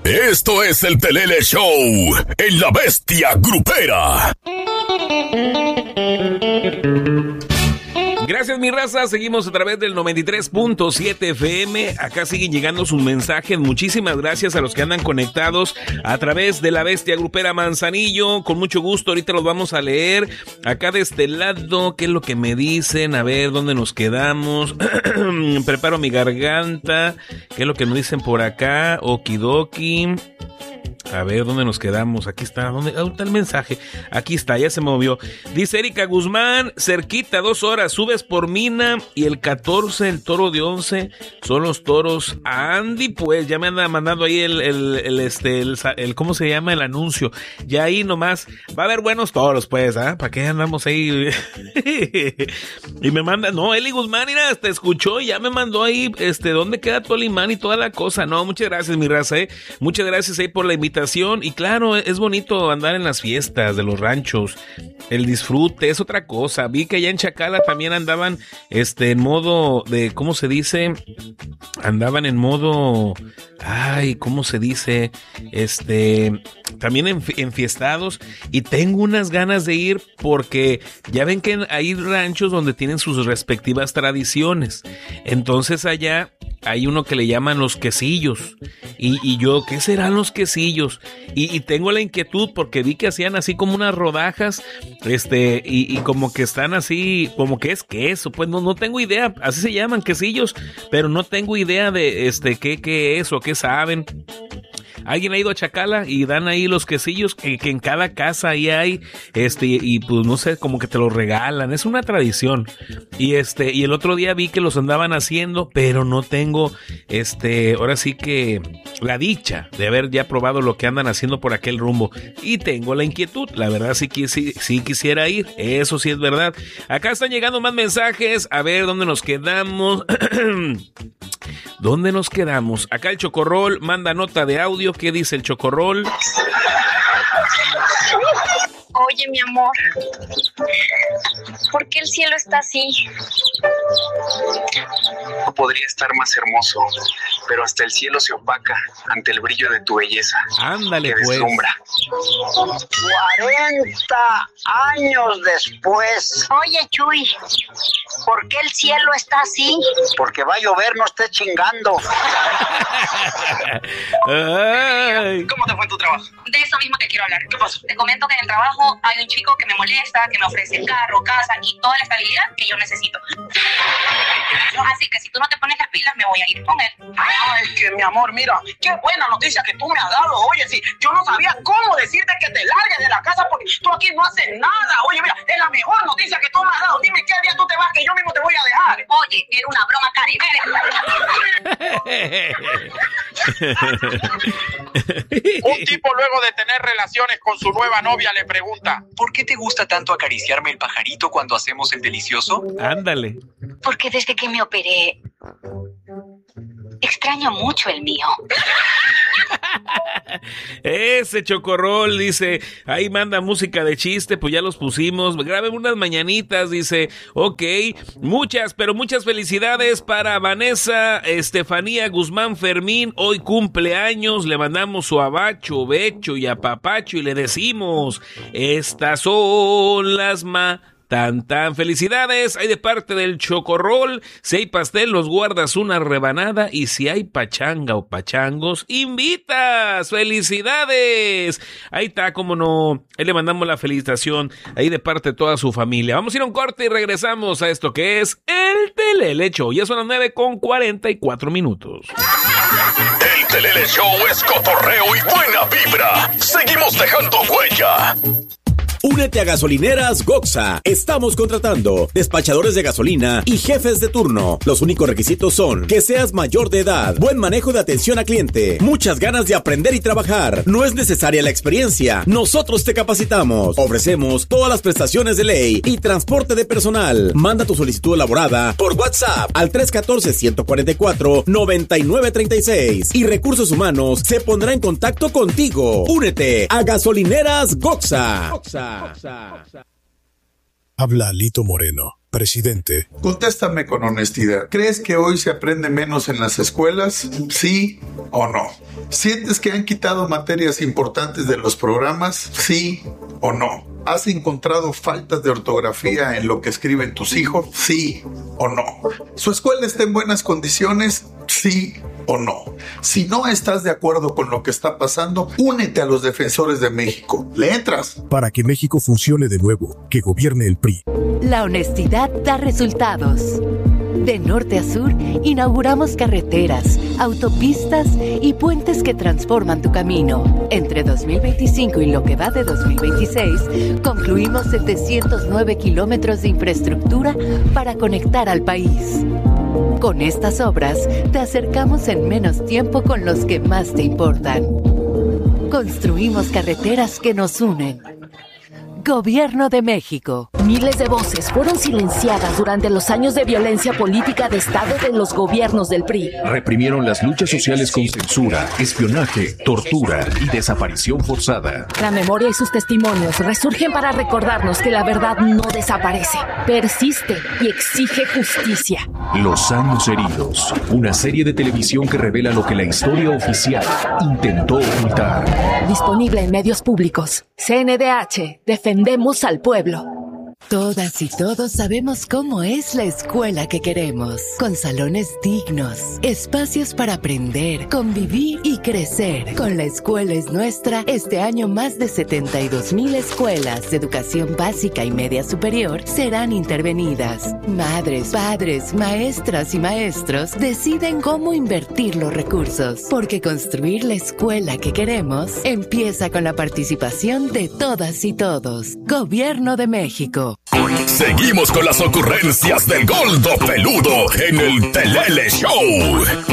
Esto es el Telele Show en La Bestia Grupera. Gracias, mi raza. Seguimos a través del 93.7 FM. Acá siguen llegando sus mensajes. Muchísimas gracias a los que andan conectados a través de La Bestia Grupera Manzanillo. Con mucho gusto, ahorita los vamos a leer. Acá de este lado, ¿qué es lo que me dicen? A ver, ¿dónde nos quedamos? Preparo mi garganta. ¿Qué es lo que nos dicen por acá? Okidoki. A ver, ¿dónde nos quedamos? Aquí está, ¿dónde está el mensaje? Aquí está, ya se movió. Dice Erika Guzmán, cerquita, 2 horas, subes por Mina y el 14, el toro de 11, son los toros. Andy, pues, ya me anda mandando ahí el ¿cómo se llama? El anuncio. Ya ahí nomás, va a haber buenos toros, pues, ¿ah? ¿Para qué andamos ahí? Y me manda, no, Eli Guzmán, mira, te escuchó y ya me mandó ahí, ¿dónde queda Tolimán y toda la cosa? No, muchas gracias, mi raza, muchas gracias ahí por la invitación. Y claro, es bonito andar en las fiestas de los ranchos, el disfrute es otra cosa. Vi que allá en Chacala también andaban en modo de, ¿cómo se dice? Andaban en modo, ay, ¿cómo se dice? También enfiestados, y tengo unas ganas de ir porque ya ven que hay ranchos donde tienen sus respectivas tradiciones. Entonces allá hay uno que le llaman los quesillos. Y yo, ¿qué serán los quesillos? Y tengo la inquietud porque vi que hacían así como unas rodajas, y como que están así, como que es queso. Pues no tengo idea, así se llaman, quesillos, pero no tengo idea de qué es o qué saben. Alguien ha ido a Chacala y dan ahí los quesillos que en cada casa ahí hay, y pues no sé, como que te los regalan, es una tradición. Y y el otro día vi que los andaban haciendo, pero no tengo, ahora sí que la dicha de haber ya probado lo que andan haciendo por aquel rumbo. Y tengo la inquietud, la verdad sí quisiera ir, eso sí es verdad. Acá están llegando más mensajes, a ver dónde nos quedamos. ¿Dónde nos quedamos? Acá el Chocorrol manda nota de audio. ¿Qué dice el Chocorrol? Oye, mi amor, ¿por qué el cielo está así? No podría estar más hermoso, pero hasta el cielo se opaca ante el brillo de tu belleza. Ándale, que pues. Deslumbra. 40 años después. Oye, Chuy, ¿por qué el cielo está así? Porque va a llover, no estés chingando. Ay. ¿Cómo te fue tu trabajo? De eso mismo te quiero hablar. ¿Qué pasó? Te comento que en el trabajo hay un chico que me molesta, que me ofrece carro, casa y toda la estabilidad que yo necesito. Así que si tú no te pones las pilas, me voy a ir con él. Ay, que mi amor, mira, qué buena noticia que tú me has dado. Oye, sí, yo no sabía cómo decirte que te largues de la casa porque tú aquí no haces nada. Oye, mira, es la mejor noticia que tú me has dado. Dime qué día tú te vas, que yo mismo te voy a dejar. Oye, era una broma, Cari. Un tipo luego de tener relaciones con su nueva novia le pregunta: ¿Por qué te gusta tanto acariciarme el pajarito cuando hacemos el delicioso? Ándale. Porque desde que me operé, extraño mucho el mío. Ese Chocorrol dice, ahí manda música de chiste, pues ya los pusimos, graben unas mañanitas, dice, ok, pero muchas felicidades para Vanessa Estefanía Guzmán Fermín, hoy cumpleaños, le mandamos su abacho, becho y apapacho y le decimos, estas son las tan felicidades, hay de parte del Chocorrol, si hay pastel nos guardas una rebanada y si hay pachanga o pachangos, invitas, felicidades, ahí está, como no, ahí le mandamos la felicitación, ahí de parte de toda su familia. Vamos a ir a un corte y regresamos a esto que es el Telele Show, ya son las 9:44. El Telele Show es cotorreo y buena vibra. Seguimos dejando huella. Únete a Gasolineras Goxa. Estamos contratando despachadores de gasolina y jefes de turno. Los únicos requisitos son que seas mayor de edad, buen manejo de atención a cliente, muchas ganas de aprender y trabajar. No es necesaria la experiencia. Nosotros te capacitamos. Ofrecemos todas las prestaciones de ley y transporte de personal. Manda tu solicitud elaborada por WhatsApp al 314-144-9936 y Recursos Humanos se pondrá en contacto contigo. Únete a Gasolineras Goxa. Habla Lito Moreno. presidente. Contéstame con honestidad. ¿Crees que hoy se aprende menos en las escuelas? ¿Sí o no? ¿Sientes que han quitado materias importantes de los programas? ¿Sí o no? ¿Has encontrado faltas de ortografía en lo que escriben tus hijos? ¿Sí o no? ¿Su escuela está en buenas condiciones? ¿Sí o no? Si no estás de acuerdo con lo que está pasando, únete a los defensores de México. ¿Le entras? Para que México funcione de nuevo, que gobierne el PRI. La honestidad da resultados. De norte a sur, inauguramos carreteras, autopistas y puentes que transforman tu camino. Entre 2025 y lo que va de 2026, concluimos 709 kilómetros de infraestructura para conectar al país. Con estas obras, te acercamos en menos tiempo con los que más te importan. Construimos carreteras que nos unen. Gobierno de México. Miles de voces fueron silenciadas durante los años de violencia política de Estado de los gobiernos del PRI. Reprimieron las luchas sociales con censura, espionaje, tortura y desaparición forzada. La memoria y sus testimonios resurgen para recordarnos que la verdad no desaparece, persiste y exige justicia. Los años heridos. Una serie de televisión que revela lo que la historia oficial intentó ocultar. Disponible en medios públicos. CNDH. Defendemos al pueblo. Todas y todos sabemos cómo es la escuela que queremos, con salones dignos, espacios para aprender, convivir y crecer. Con La Escuela es Nuestra, este año más de 72,000 escuelas de educación básica y media superior serán intervenidas. Madres, padres, maestras y maestros deciden cómo invertir los recursos, porque construir la escuela que queremos empieza con la participación de todas y todos. Gobierno de México. Seguimos con las ocurrencias del Gordo Peludo en el Telele Show.